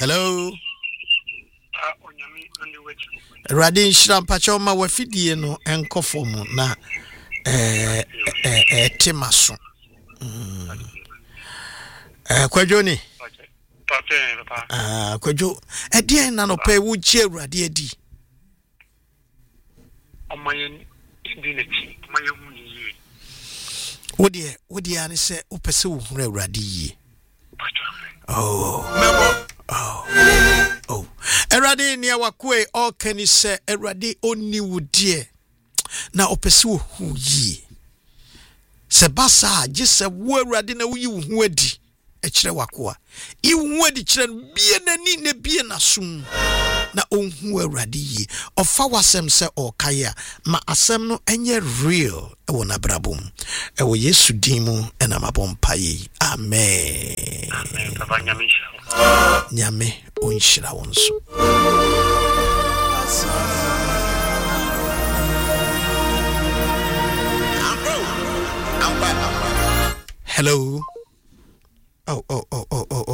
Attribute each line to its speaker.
Speaker 1: Hello. Radin Shram Pachoma wafidie no enkofomu na temaso. Kwajoni. Papa. Kwajo. Edie na no pe wo ji Awurade adi.
Speaker 2: Omayen indinity, mayen yi.
Speaker 1: Wodi ani se opese wo huru Awurade yi. Oh. Awurade ni awakwe okani se Awurade oni wudie na opese wo hu yi. Se basa gise wo Awurade na wo yi wo hu adi ekire wakoa. I hu adi kire bie nani ne bie na sum. Na onhu Awurade yi ofa wasem se okaya ma asem no enye real ewo na brabom ewo Yesu dimu ena mabompa yi amen
Speaker 2: Papa
Speaker 1: nyame onshira wonso. Hello. Oh